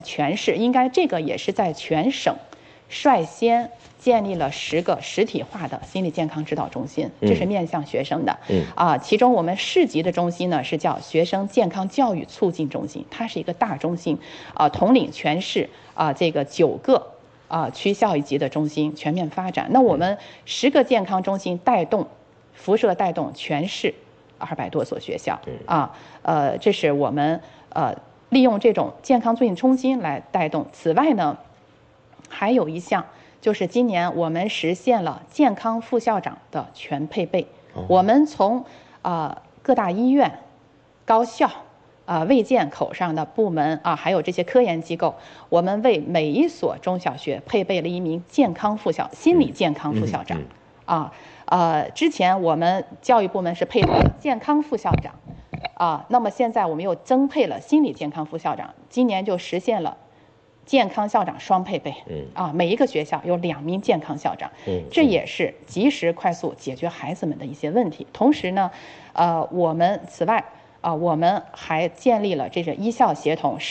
全市应该这个也是在全省率先建立了10个实体化的心理健康指导中心，这是面向学生的。其中我们市级的中心呢是叫学生健康教育促进中心，它是一个大中心，统领全市这个9个区校一级的中心全面发展。那我们10个健康中心辐射带动全市200多所学校这是我们利用这种健康促进中心来带动。此外呢，还有一项就是今年我们实现了健康副校长的全配备。我们从各大医院、高校、卫健口上的部门还有这些科研机构，我们为每一所中小学配备了一名心理健康副校长。之前我们教育部门是配备了健康副校长。那么现在我们又增配了心理健康副校长，今年就实现了健康校长双配备。每一个学校有2名健康校长。这也是及时快速解决孩子们的一些问题。同时呢，我们此外我们还建立了这个医校协同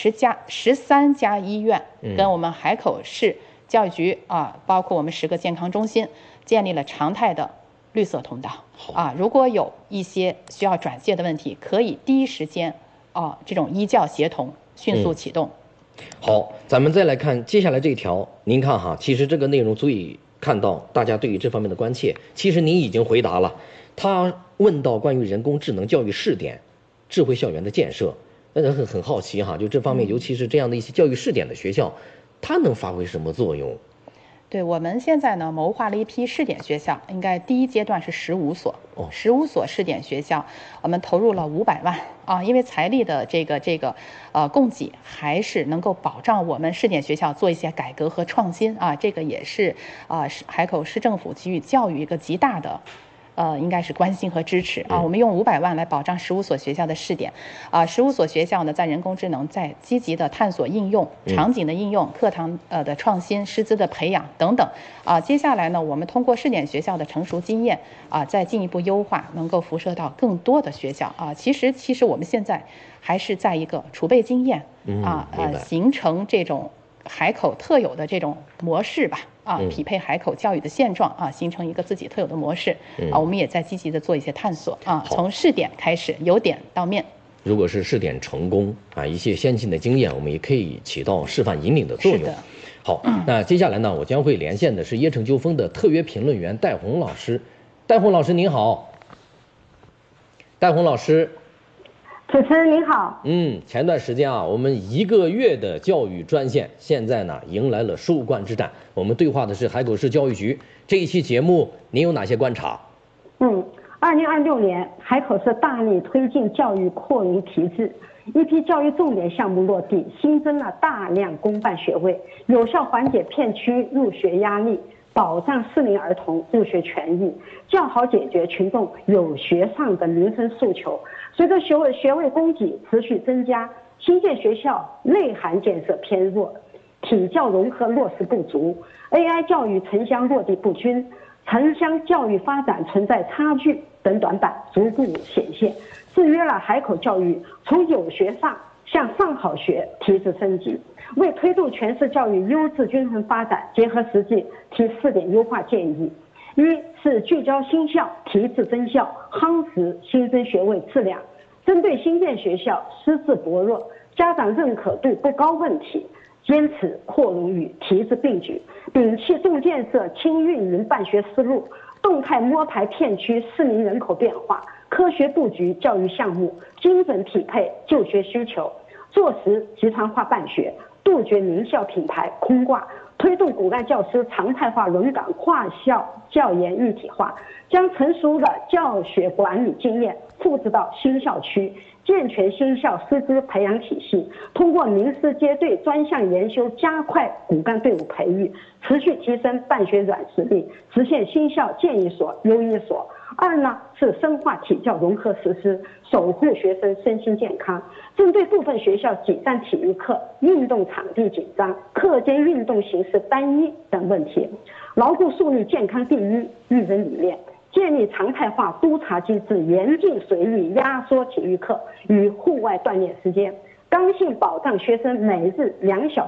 13家医院，跟我们海口市教育局包括我们10个健康中心建立了常态的绿色通道。如果有一些需要转介的问题，可以第一时间这种医教协同迅速启动。 好，咱们再来看接下来这一条，您看哈，其实这个内容足以看到大家对于这方面的关切。其实您已经回答了，他问到关于人工智能教育试点、智慧校园的建设，那人很好奇哈，就这方面，尤其是这样的一些教育试点的学校，它能发挥什么作用？ 对，我们现在呢谋划了一批试点学校，应该第一阶段是15所，15所试点学校，我们投入了500万因为财力的这个供给还是能够保障我们试点学校做一些改革和创新这个也是海口市政府给予教育一个极大的应该是关心和支持我们用500万来保障15所学校的试点15所学校呢，在人工智能在积极的探索应用、场景的应用、课堂的创新、师资的培养等等接下来呢，我们通过试点学校的成熟经验再进一步优化，能够辐射到更多的学校其实我们现在还是在一个储备经验形成这种海口特有的这种模式吧匹配海口教育的现状形成一个自己特有的模式我们也在积极的做一些探索从试点开始，由点到面。 如果是试点成功一些先进的经验，我们也可以起到示范引领的作用。好，那接下来呢，我将会连线的是椰城纠纷的特约评论员戴红老师。戴红老师您好。戴红老师。 主持人您好。 前段时间我们1个月的教育专线现在呢迎来了收官之战。我们对话的是海口市教育局。这一期节目您有哪些观察 ？2026年海口市大力推进教育扩容提质，一批教育重点项目落地，新增了大量公办学位，有效缓解片区入学压力，保障适龄儿童入学权益，较好解决群众有学上的民生诉求。随着学位供给持续增加，新建学校内涵建设偏弱，体教融合落实不足， AI 教育城乡落地不均，城乡教育发展存在差距等短板逐步显现，制约了海口教育从有学上向上好学提质升级。为推动全市教育优质均衡发展，结合实际提4点优化建议：一是聚焦新校提质增效，夯实新增学位质量，针对新建学校师资薄弱、家长认可度不高问题，坚持扩容与提质并举，摒弃重建设轻运营办学思路，动态摸排片区适龄人口变化，科学布局教育项目，精准匹配就学需求，落实集团化办学，杜绝名校品牌空挂，推动骨干教师常态化轮岗跨校教研一体化，将成熟的教学管理经验复制到新校区，健全新校师资培养体系，通过名师接对专项研修加快骨干队伍培育，持续提升办学软实力，实现新校建一所优一所。二呢是深化体教融合实施，守护学生身心健康。针对部分学校挤占体育课、运动场地紧张、课间运动形式单一等问题，牢固树立健康第一育人理念，建立常态化督查机制，严禁随意压缩体育课与户外锻炼时间，刚性保障学生每日2小